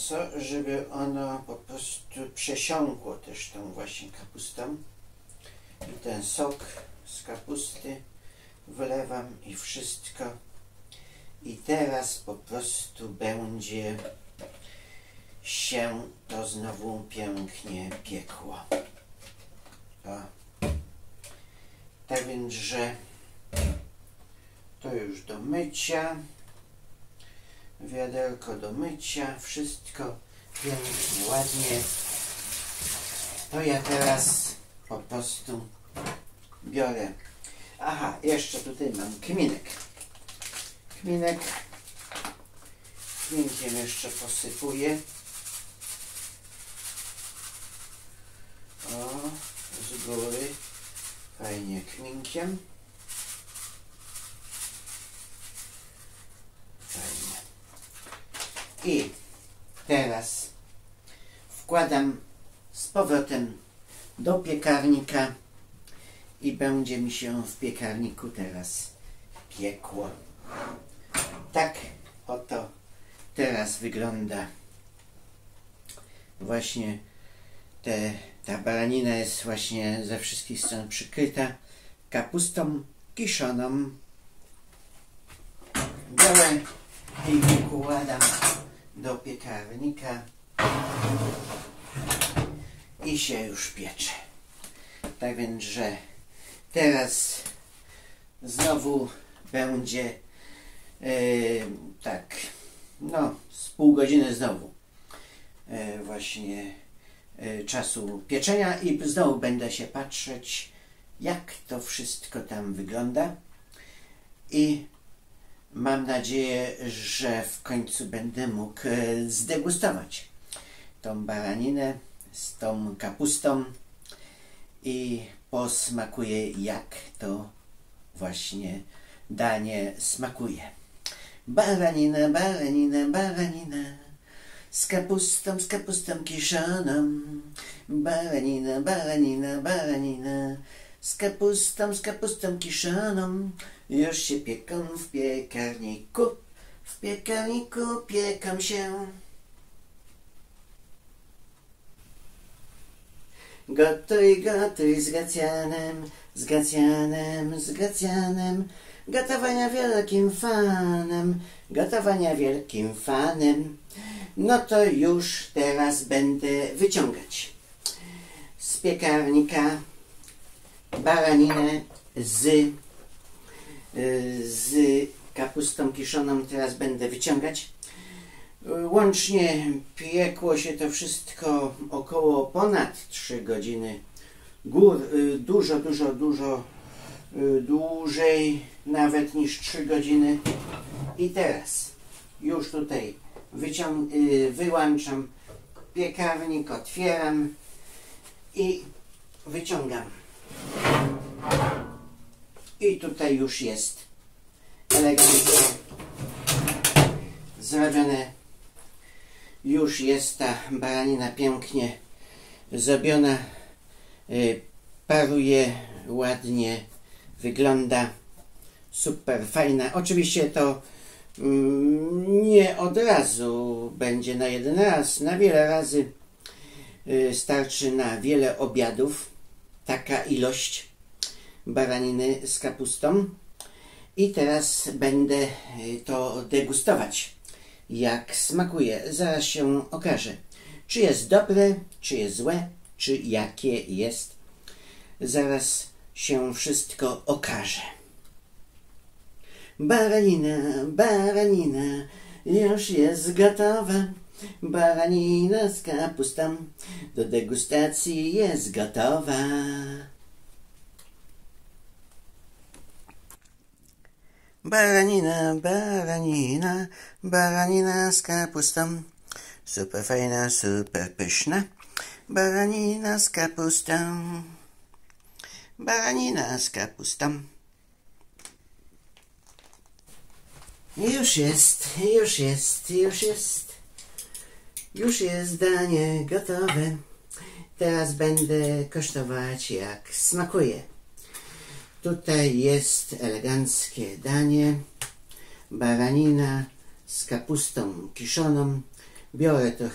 mięso, żeby ono po prostu przesiąkło też tą właśnie kapustą. I ten sok z kapusty wlewam i wszystko. I teraz po prostu będzie się to znowu pięknie piekło. O. Tak więc, że to już do mycia, wiaderko do mycia, wszystko pięknie, ładnie. To ja teraz po prostu biorę. Aha, jeszcze tutaj mam kminek. Kminkiem jeszcze posypuję. O, z góry. Fajnie kminkiem. Fajnie. I teraz wkładam z powrotem do piekarnika i będzie mi się w piekarniku teraz piekło. Tak oto teraz wygląda właśnie ta baranina jest właśnie ze wszystkich stron przykryta kapustą kiszoną. Biorę i wkładam do piekarnika i się już piecze. Tak więc, że teraz znowu będzie tak, no z pół godziny znowu właśnie czasu pieczenia i znowu będę się patrzeć, jak to wszystko tam wygląda i mam nadzieję, że w końcu będę mógł zdegustować tą baraninę z tą kapustą i posmakuję, jak to właśnie danie smakuje. Baranina, baranina, baranina z kapustą kiszoną. Baranina, baranina, baranina z kapustą kiszoną. Już się pieką w piekarniku piekam się. Gotuj, gotuj z Gracjanem, z Gracjanem, z Gracjanem. Gotowania wielkim fanem. No to już teraz będę wyciągać z piekarnika baraninę z kapustą kiszoną. Teraz będę wyciągać. Łącznie piekło się to wszystko około ponad 3 godziny. Dużo dłużej nawet niż 3 godziny. I teraz już tutaj wyłączam piekarnik, otwieram i wyciągam. I tutaj już jest elegancko zrobione. Już jest ta baranina pięknie zrobiona. Paruje ładnie, wygląda super fajna. Oczywiście to nie od razu będzie na jeden raz, na wiele razy starczy na wiele obiadów taka ilość baraniny z kapustą. I teraz będę to degustować, jak smakuje. Zaraz się okaże, czy jest dobre, czy jest złe, czy jakie jest. Zaraz się wszystko okaże. Baranina, baranina już jest gotowa. Baranina z kapustą do degustacji jest gotowa. Baranina, baranina, baranina z kapustą. Super fajna, super pyszna. Baranina z kapustą. Baranina z kapustą. Już jest danie gotowe. Teraz będę kosztować, jak smakuje. Tutaj jest eleganckie danie. Baranina z kapustą kiszoną. Biorę trochę